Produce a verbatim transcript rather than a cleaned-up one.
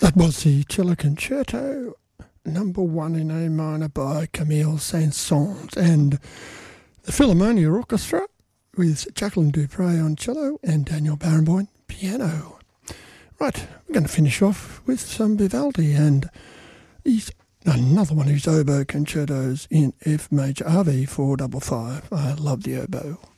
That was the Cello Concerto, number one in A minor by Camille Saint-Saëns, and the Philharmonia Orchestra with Jacqueline Dupre on cello and Daniel Barenboim piano. Right, we're going to finish off with some Vivaldi and he's another one of his oboe concertos in F major, R V four five five. I love the oboe.